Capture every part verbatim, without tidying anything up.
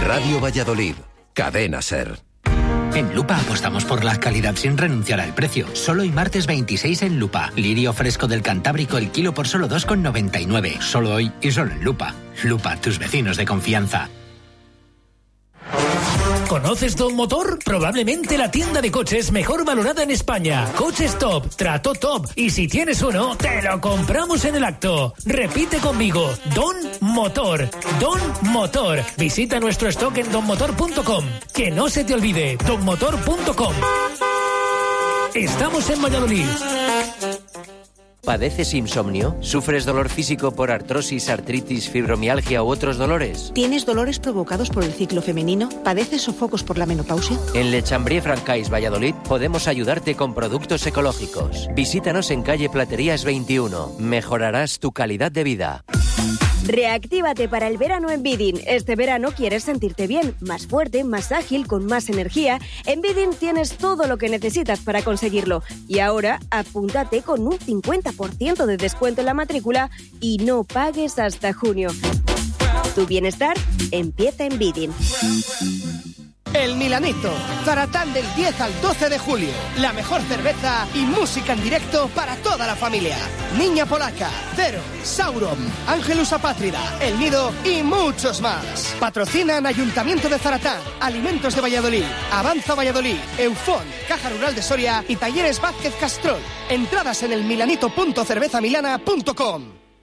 Radio Valladolid, Cadena SER. En Lupa apostamos por la calidad sin renunciar al precio. Solo hoy martes veintiséis en Lupa. Lirio fresco del Cantábrico el kilo por solo dos con noventa y nueve. Solo hoy y solo en Lupa. Lupa, tus vecinos de confianza. ¿Conoces Don Motor? Probablemente la tienda de coches mejor valorada en España. Coches top, trato top. Y si tienes uno, te lo compramos en el acto. Repite conmigo, Don Motor. Don Motor. Visita nuestro stock en don motor punto com. Que no se te olvide, don motor punto com. Estamos en Valladolid. ¿Padeces insomnio? ¿Sufres dolor físico por artrosis, artritis, fibromialgia u otros dolores? ¿Tienes dolores provocados por el ciclo femenino? ¿Padeces sofocos por la menopausia? En Le Chambrier Francais Valladolid podemos ayudarte con productos ecológicos. Visítanos en calle Platerías veintiuno. Mejorarás tu calidad de vida. Reactívate para el verano en Bidin. Este verano quieres sentirte bien, más fuerte, más ágil, con más energía. En Bidin tienes todo lo que necesitas para conseguirlo. Y ahora, apúntate con un cincuenta por ciento de descuento en la matrícula y no pagues hasta junio. Tu bienestar empieza en Bidin. El Milanito, Zaratán del diez al doce de julio. La mejor cerveza y música en directo para toda la familia. Niña Polaca, Cero, Sauron, Ángelus Apátrida, El Nido y muchos más. Patrocinan Ayuntamiento de Zaratán, Alimentos de Valladolid, Avanza Valladolid, Eufón, Caja Rural de Soria y Talleres Vázquez Castrol. Entradas en el milanito punto cerveza milana punto com.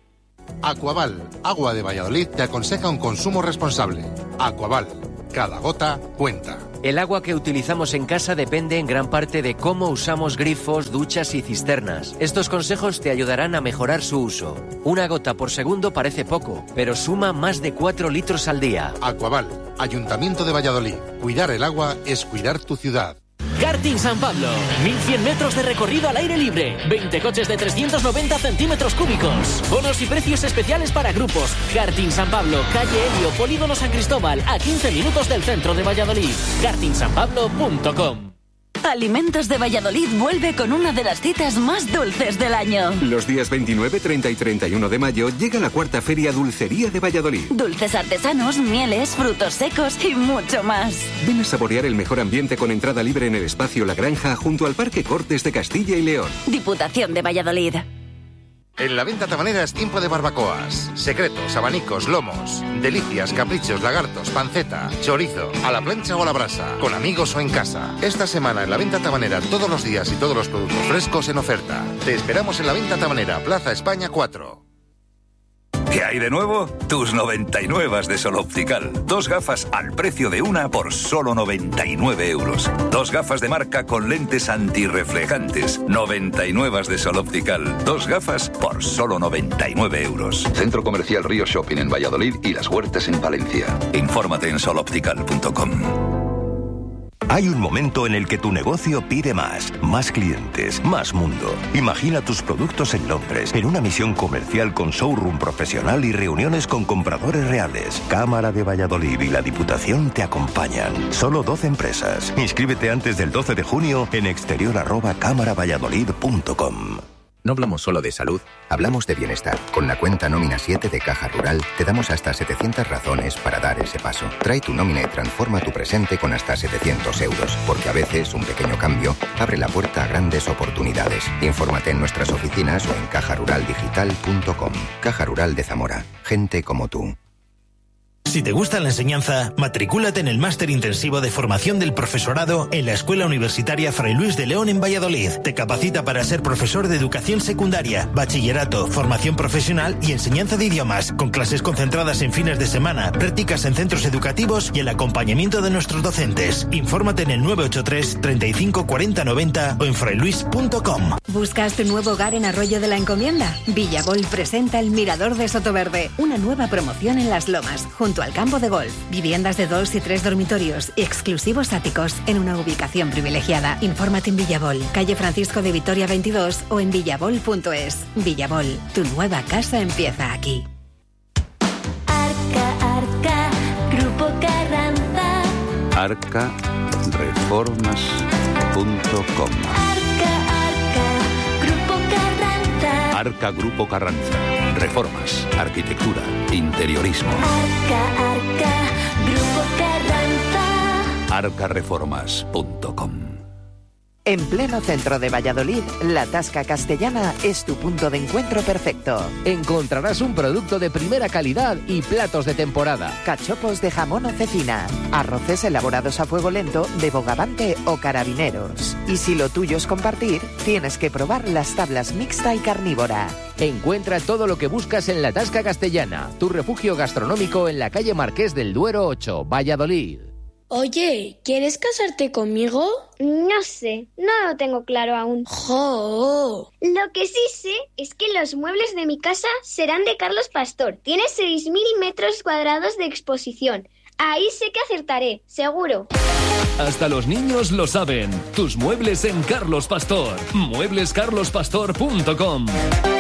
Aquaval, Agua de Valladolid, te aconseja un consumo responsable. Aquaval. Cada gota cuenta. El agua que utilizamos en casa depende en gran parte de cómo usamos grifos, duchas y cisternas. Estos consejos te ayudarán a mejorar su uso. Una gota por segundo parece poco, pero suma más de cuatro litros al día. Aquaval, Ayuntamiento de Valladolid. Cuidar el agua es cuidar tu ciudad. Karting San Pablo, mil cien metros de recorrido al aire libre, veinte coches de trescientos noventa centímetros cúbicos, bonos y precios especiales para grupos. Karting San Pablo, calle Helio, Polígono San Cristóbal, a quince minutos del centro de Valladolid. karting san pablo punto com. Alimentos de Valladolid vuelve con una de las citas más dulces del año. Los días veintinueve, treinta y treinta y uno de mayo llega la cuarta Feria Dulcería de Valladolid. Dulces artesanos, mieles, frutos secos y mucho más. Ven a saborear el mejor ambiente con entrada libre en el espacio La Granja junto al Parque Cortes de Castilla y León. Diputación de Valladolid. En la venta tabanera es tiempo de barbacoas, secretos, abanicos, lomos, delicias, caprichos, lagartos, panceta, chorizo, a la plancha o a la brasa, con amigos o en casa. Esta semana en la venta tabanera todos los días y todos los productos frescos en oferta. Te esperamos en la venta tabanera, Plaza España cuatro. ¿Qué hay de nuevo? Tus noventa y nueve de Sol Optical. Dos gafas al precio de una por solo noventa y nueve euros. Dos gafas de marca con lentes antirreflejantes. noventa y nueve de Sol Optical. Dos gafas por solo noventa y nueve euros. Centro Comercial Río Shopping en Valladolid y Las Huertas en Valencia. Infórmate en sol optical punto com. Hay un momento en el que tu negocio pide más, más clientes, más mundo. Imagina tus productos en Londres, en una misión comercial con showroom profesional y reuniones con compradores reales. Cámara de Valladolid y la Diputación te acompañan. Solo doce empresas. Inscríbete antes del doce de junio en exterior arroba cámara valladolid punto com. No hablamos solo de salud, hablamos de bienestar. Con la cuenta Nómina siete de Caja Rural te damos hasta setecientas razones para dar ese paso. Trae tu nómina y transforma tu presente con hasta setecientos euros, porque a veces un pequeño cambio abre la puerta a grandes oportunidades. Infórmate en nuestras oficinas o en caja rural digital punto com. Caja Rural de Zamora. Gente como tú. Si te gusta la enseñanza, matricúlate en el máster intensivo de formación del profesorado en la Escuela Universitaria Fray Luis de León en Valladolid. Te capacita para ser profesor de educación secundaria, bachillerato, formación profesional y enseñanza de idiomas, con clases concentradas en fines de semana, prácticas en centros educativos y el acompañamiento de nuestros docentes. Infórmate en el nueve ocho tres, treinta y cinco, cuarenta, noventa o en frailuis punto com. ¿Buscas tu nuevo hogar en Arroyo de la Encomienda? Villabol presenta el Mirador de Sotoverde, una nueva promoción en Las Lomas, junto a al campo de golf. Viviendas de dos y tres dormitorios y exclusivos áticos en una ubicación privilegiada. Infórmate en Villabol, calle Francisco de Vitoria veintidós o en villabol punto es. Villabol, tu nueva casa empieza aquí. Arca, Arca, Grupo Carranza. arca reformas punto com. Arca, Arca, Grupo Carranza. Arca Grupo Carranza. Reformas, arquitectura, interiorismo. Arca, Arca, Grupo Carranza. arca reformas punto com. En pleno centro de Valladolid, la Tasca Castellana es tu punto de encuentro perfecto. Encontrarás un producto de primera calidad y platos de temporada. Cachopos de jamón o cecina, arroces elaborados a fuego lento de bogavante o carabineros. Y si lo tuyo es compartir, tienes que probar las tablas mixta y carnívora. Encuentra todo lo que buscas en la Tasca Castellana, tu refugio gastronómico en la calle Marqués del Duero ocho, Valladolid. Oye, ¿quieres casarte conmigo? No sé, no lo tengo claro aún. ¡Jo! Lo que sí sé es que los muebles de mi casa serán de Carlos Pastor. Tiene seis mil metros cuadrados de exposición. Ahí sé que acertaré, seguro. Hasta los niños lo saben. Tus muebles en Carlos Pastor. muebles carlos pastor punto com.